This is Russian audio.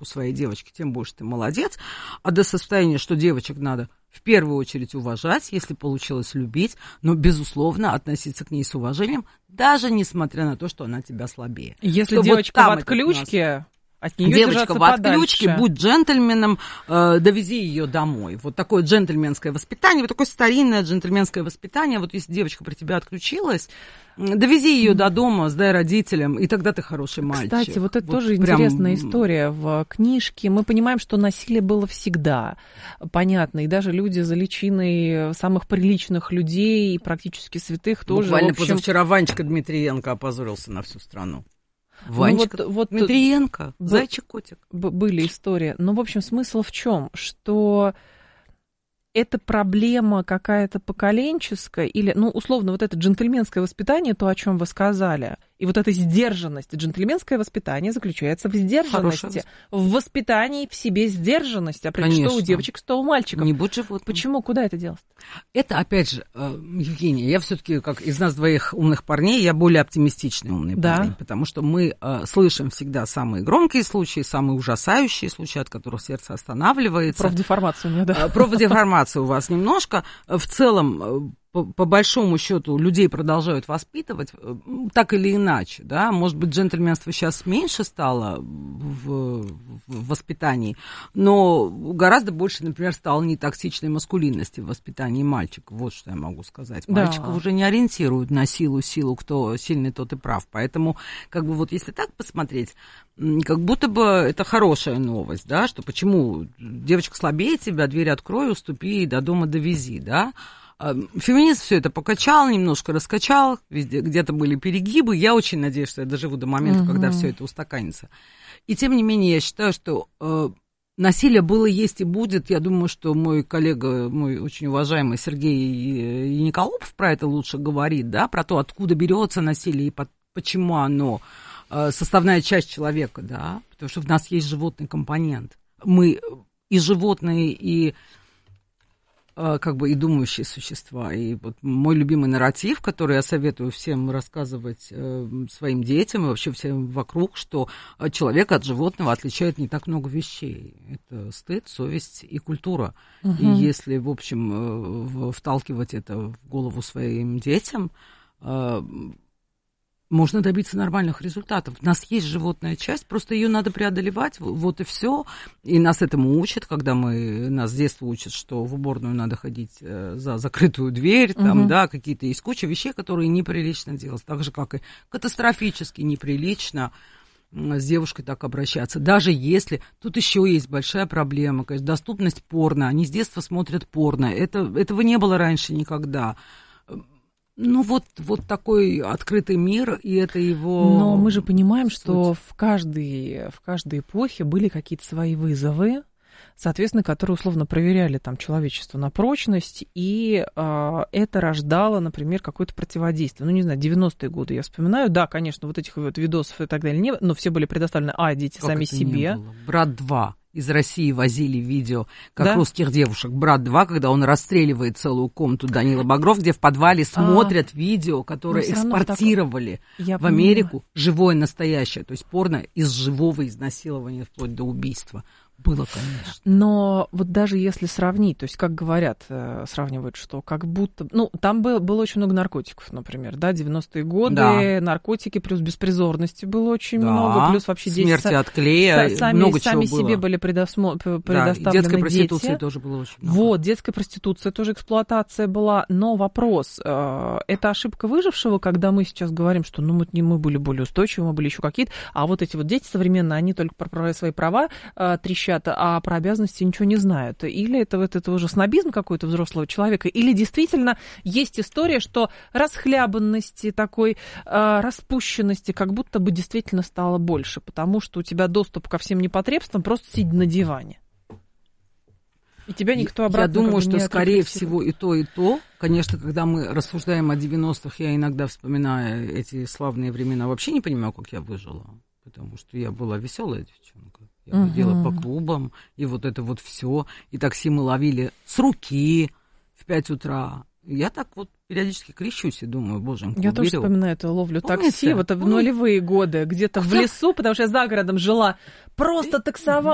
у своей девочки, тем больше ты молодец. А до состояния, что девочек надо в первую очередь уважать, если получилось любить, но, безусловно, относиться к ней с уважением, даже несмотря на то, что она тебя слабее. Если что девочка вот в отключке, от нее девочка в отключке, подальше. будь джентльменом, довези ее домой. Вот такое джентльменское воспитание, вот такое старинное джентльменское воспитание. Вот если девочка при тебя отключилась, довези ее до дома, сдай родителям, и тогда ты хороший мальчик. Кстати, вот это тоже прям интересная история в книжке. Мы понимаем, что насилие было всегда, понятно, и даже люди за личиной самых приличных людей, практически святых, тоже, буквально в общем... позавчера Ванечка Дмитриенко опозорился на всю страну. Ванечка вот Дмитриенко, зайчик-котик. Были истории. Но, в общем, смысл в чем? Что это проблема какая-то поколенческая или, ну, условно, вот это джентльменское воспитание, то, о чем вы сказали, и вот эта сдержанность. Джентльменское воспитание заключается в сдержанности, в воспитании в себе сдержанности. А что у девочек, что у мальчиков. Не будь животным. Почему? Куда это делать? Это, опять же, Евгения, я все-таки, как из нас двоих умных парней, я более оптимистичный умный парень, потому что мы слышим всегда самые громкие случаи, самые ужасающие случаи, от которых сердце останавливается. Профдеформация у меня, да. Профдеформация у вас немножко. В целом, по большому счету, людей продолжают воспитывать так или иначе, да, может быть, джентльменство сейчас меньше стало в воспитании, но гораздо больше, например, стало нетоксичной маскулинности в воспитании мальчиков, вот что я могу сказать. Мальчиков уже не ориентируют на силу, кто сильный, тот и прав, поэтому, как бы вот если так посмотреть, как будто бы это хорошая новость, да, что почему девочка слабее тебя, дверь открой, уступи, до дома довези, да. Феминизм все это покачал, немножко раскачал, везде где-то были перегибы. Я очень надеюсь, что я доживу до момента, когда все это устаканится. И тем не менее, я считаю, что насилие было, есть и будет. Я думаю, что мой коллега, мой очень уважаемый Сергей Яниколопов про это лучше говорит, да, про то, откуда берется насилие и почему оно составная часть человека, да, потому что в нас есть животный компонент. Мы и животные, и как бы и думающие существа. И вот мой любимый нарратив, который я советую всем рассказывать своим детям и вообще всем вокруг, что человека от животного отличает не так много вещей. Это стыд, совесть и культура. И если, в общем, вталкивать это в голову своим детям, можно добиться нормальных результатов. У нас есть животная часть, просто ее надо преодолевать, вот и все. И нас этому учат, когда нас с детства учат, что в уборную надо ходить за закрытую дверь, там, да, какие-то есть куча вещей, которые неприлично делать, так же, как и катастрофически неприлично с девушкой так обращаться. Даже если... Тут еще есть большая проблема, конечно, доступность порно. Они с детства смотрят порно. Этого не было раньше никогда. Ну, вот такой открытый мир, и это его... Но мы же понимаем, что в каждой эпохе были какие-то свои вызовы, соответственно, которые условно проверяли там человечество на прочность, и это рождало, например, какое-то противодействие. Ну, не знаю, 90-е годы я вспоминаю, да, конечно, вот этих вот видосов и так далее, но все были предоставлены, дети как сами себе. «Брат 2». Из России возили видео, как русских девушек. «Брат 2», когда он расстреливает целую комнату, Данила Багров, где в подвале смотрят видео, которые экспортировали в Америку, живое, настоящее. То есть порно из живого изнасилования вплоть до убийства. Было, конечно. Но вот даже если сравнить, то есть, как говорят, сравнивают, что как будто... Ну, там было очень много наркотиков, например, да, 90-е годы, наркотики, плюс беспризорности было очень много, плюс вообще смерти от клея, много чего было. Сами себе были предоставлены детской проституции дети. тоже было очень много. Вот, детская проституция, тоже эксплуатация была. Но вопрос, это ошибка выжившего, когда мы сейчас говорим, что мы были более устойчивы, мы были еще какие-то, а вот эти вот дети современные, они только про свои права трещат, а про обязанности ничего не знают. Или это уже снобизм какой-то взрослого человека, или действительно есть история, что расхлябанности такой, распущенности как будто бы действительно стало больше, потому что у тебя доступ ко всем непотребствам просто сидя на диване. И тебя никто обратно... Я думаю, что, скорее всего, и то, и то. Конечно, когда мы рассуждаем о 90-х, я иногда, вспоминая эти славные времена, вообще не понимаю, как я выжила. Потому что я была веселая девчонка. Я ходила по клубам, и вот это вот все. И такси мы ловили с руки в 5 утра. Я так вот периодически крещусь и думаю, боженька, я тоже вспоминаю эту ловлю такси, вот в нулевые годы, где-то в лесу, потому что я за городом жила, просто таксовала.